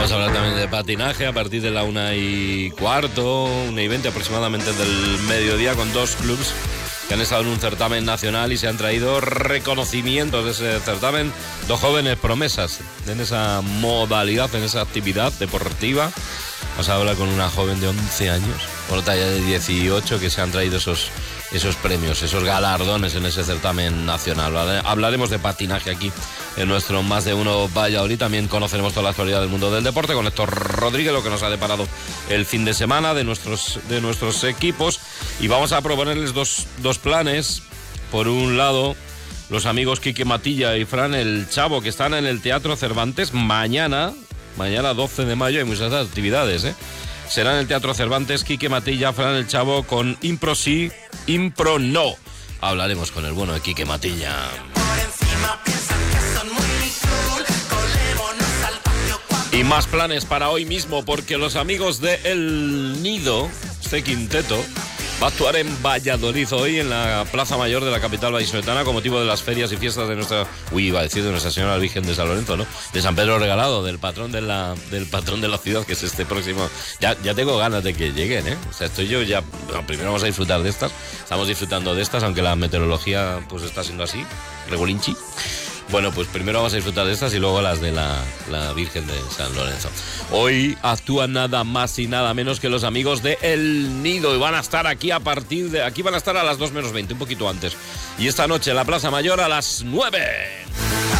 Vamos a hablar también de patinaje a partir de la 1:15, 1:20 aproximadamente del mediodía, con dos clubs que han estado en un certamen nacional y se han traído reconocimientos de ese certamen. Dos jóvenes promesas en esa modalidad, en esa actividad deportiva. Vamos a hablar con una joven de 11 años, con otra ya de 18, que se han traído esos premios, esos galardones en ese certamen nacional. ¿Vale? Hablaremos de patinaje aquí en nuestro Más de Uno Valladolid. También conoceremos toda la actualidad del mundo del deporte con Héctor Rodríguez, lo que nos ha deparado el fin de semana de nuestros equipos. Y vamos a proponerles dos planes. Por un lado, los amigos Quique Matilla y Fran el Chavo, que están en el Teatro Cervantes mañana 12 de mayo, hay muchas actividades, ¿eh? Será en el Teatro Cervantes, Quique Matilla, Fran el Chavo, con Impro sí, Impro no. Hablaremos con el bueno de Quique Matilla. Y más planes para hoy mismo, porque los amigos de El Nido, este quinteto, va a actuar en Valladolid hoy en la Plaza Mayor de la capital vallisoletana con motivo de las ferias y fiestas de de Nuestra Señora Virgen de San Lorenzo, ¿no? De San Pedro Regalado, del patrón de la ciudad, que es este próximo. Ya tengo ganas de que lleguen, ¿eh? O sea, estoy yo ya. Bueno, primero vamos a disfrutar de estas. Estamos disfrutando de estas, aunque la meteorología pues está siendo así, regulinchi. Bueno, pues primero vamos a disfrutar de estas y luego las de la Virgen de San Lorenzo. Hoy actúan nada más y nada menos que los amigos de El Nido y van a estar aquí aquí van a estar a las 2:20, un poquito antes. Y esta noche en la Plaza Mayor a las 9.